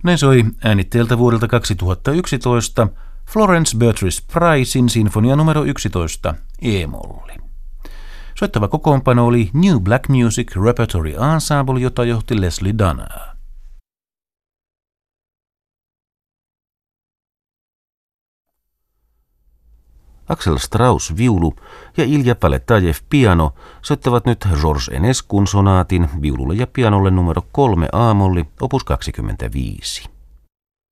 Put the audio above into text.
Ne soi äänitteeltä vuodelta 2011 Florence Beatrice Pricein sinfonia numero 11 E-molli. Soittava kokoonpano oli New Black Music Repertory Ensemble, jota johti Leslie Dana. Axel Strauss viulu ja Ilja Paletajev piano soittavat nyt Georges Enescun sonaatin viululle ja pianolle numero 3 A-molli opus 25.